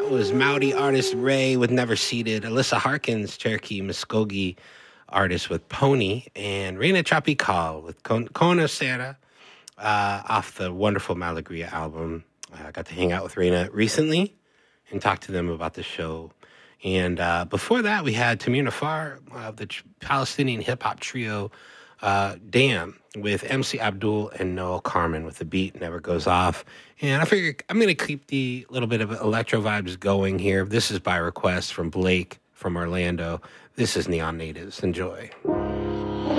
That was Maori artist Ray with Never Seated, Alyssa Harkins, Cherokee Muskogee artist with Pony, and Reina Tropical with Kona Serra off the wonderful Malagria album. I got to hang out with Reina recently and talk to them about the show. And before that, we had Tamir Nafar of the Palestinian hip-hop trio Damn with MC Abdul and Noel Carmen with The Beat Never Goes Off. And I figured I'm going to keep the little bit of electro vibes going here. This is by request from Blake from Orlando. This is Neon Natives. Enjoy.